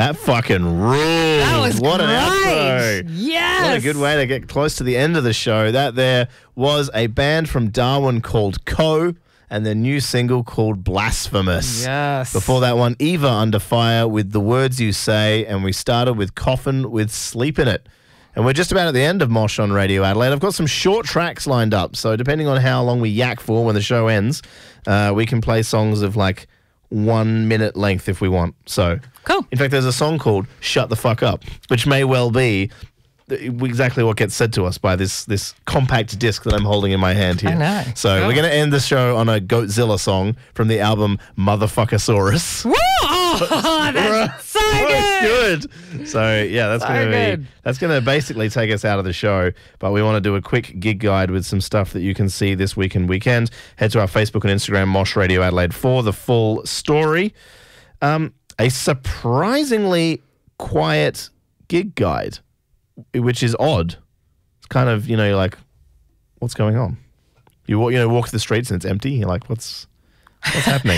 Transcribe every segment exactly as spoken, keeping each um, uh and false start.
That fucking rules. That was What great. an outro. Yes. What a good way to get close to the end of the show. That there was a band from Darwin called Co, and their new single called Blasphemous. Yes. Before that one, Eva Under Fire with The Words You Say, and we started with Coffin with Sleep in It. And we're just about at the end of Mosh on Radio Adelaide. I've got some short tracks lined up, so depending on how long we yak for when the show ends, uh, we can play songs of like one minute length if we want. So, cool. In fact, there's a song called Shut the Fuck Up, which may well be exactly what gets said to us by this this compact disc that I'm holding in my hand here. I know. So Cool. we're going to end the show on a Goatzilla song from the album Motherfuckersaurus. Woo! Oh, that's so good. good. So yeah, that's So going to be good. that's going to basically take us out of the show. But we want to do a quick gig guide with some stuff that you can see this week and weekend. Head to our Facebook and Instagram, Mosh Radio Adelaide, for the full story. Um, a surprisingly quiet gig guide, which is odd. It's kind of, you know, you're like, what's going on? You walk, you know, walk the streets and it's empty. You're like, what's what's happening?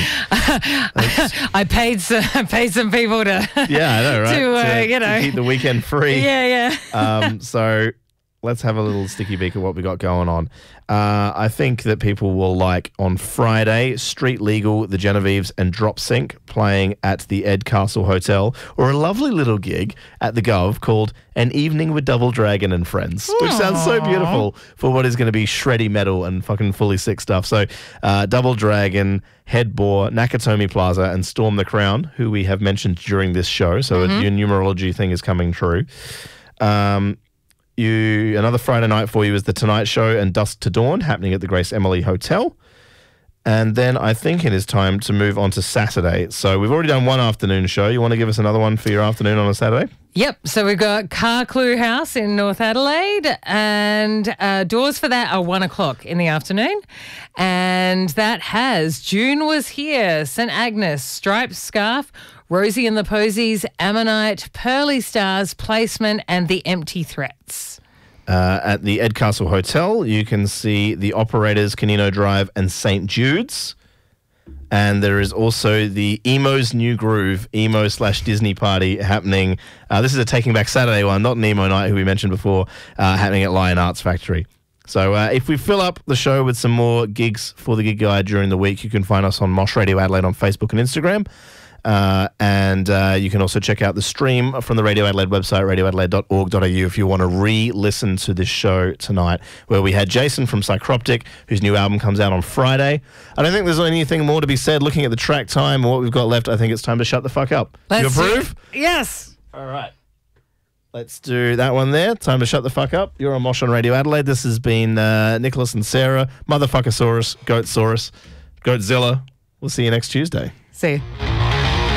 I paid some, I paid some people to. Yeah, I know, right? To, uh, you know. to keep the weekend free. Yeah, yeah. Um, so let's have a little sticky beak at what we got going on. Uh, I think that people will like on Friday, Street Legal, The Genevieves, and Drop Sync playing at the Ed Castle Hotel, or a lovely little gig at the Gov called An Evening with Double Dragon and Friends, which sounds so beautiful for what is going to be shreddy metal and fucking fully sick stuff. So uh, Double Dragon, Headbore, Nakatomi Plaza, and Storm the Crown, who we have mentioned during this show. So Mm-hmm. your numerology thing is coming true. Um, You another Friday night for you is the Tonight Show and Dusk to Dawn happening at the Grace Emily Hotel. And then I think it is time to move on to Saturday. So we've already done one afternoon show. You want to give us another one for your afternoon on a Saturday? Yep. So we've got Car Clue House in North Adelaide, and uh, doors for that are one o'clock in the afternoon. And that has June Was Here, Saint Agnes, Striped Scarf, Rosie and the Posies, Ammonite, Pearly Stars, Placement, and The Empty Threats. Uh, at the Ed Castle Hotel, you can see the Operators, Canino Drive, and Saint Jude's. And there is also the Emo's New Groove, emo slash Disney party happening. Uh, this is a Taking Back Saturday one, not an emo night, who we mentioned before, uh, happening at Lion Arts Factory. So uh, if we fill up the show with some more gigs for the gig guide during the week, you can find us on Mosh Radio Adelaide on Facebook and Instagram. Uh, and uh, you can also check out the stream from the Radio Adelaide website, radio adelaide dot org dot a u, if you want to re-listen to this show tonight, where we had Jason from Psychroptic, whose new album comes out on Friday. I don't think there's anything more to be said. Looking at the track time and what we've got left, I think it's time to shut the fuck up. Let's you approve? Yes. All right. Let's do that one there. Time to shut the fuck up. You're on Mosh on Radio Adelaide. This has been uh, Nicholas and Sarah, Motherfuckersaurus, Goatsaurus, Goatzilla. We'll see you next Tuesday. See you.